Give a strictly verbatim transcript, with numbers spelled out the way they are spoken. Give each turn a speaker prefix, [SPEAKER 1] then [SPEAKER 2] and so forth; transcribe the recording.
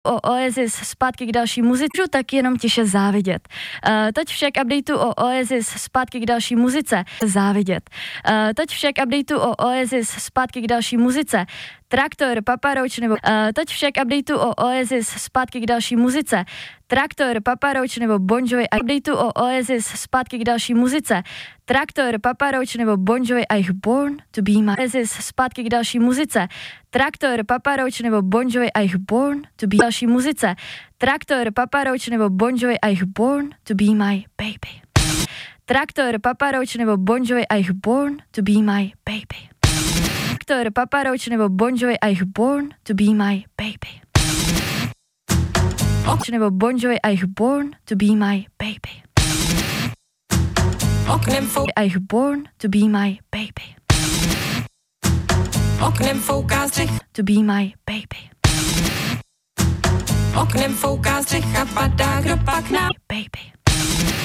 [SPEAKER 1] O Oasis zpátky k další muzice, tak jenom tiše závidět. Uh, teď však updateu o Oasis zpátky k další muzice, závidět. Uh, teď však updateu o Oasis zpátky k další muzice, Traktor, Papa Roach nebo... Uh, teď však updateu o Oasis zpátky k další muzice, Traktor, Papa Roach nebo Bon Jovi a updateu o Oasis zpátky k další muzice, Traktor, Papa Roach nebo Bon Jovi a jich Born to be my... Oasis zpátky k další muzice, Traktor, Papa Roach nebo Bon Jovi a jich Born to be další muzice, Traktor, Papa Roach nebo Bon Jovi a jich Born to be my baby. Traktor, Papa Roach nebo Bon Jovi a jich Born to be my baby. Traktor, Papa Roach nebo Bon Jovi a jich Born to be my baby. Nebo Bon Jovi a jich Born to be my baby.
[SPEAKER 2] Oknem fou...
[SPEAKER 1] A jich Born to be my baby.
[SPEAKER 2] Oknem fouká střech.
[SPEAKER 1] To be my baby.
[SPEAKER 2] Oknem fouká střecha, padá kdo pak na...
[SPEAKER 1] Baby.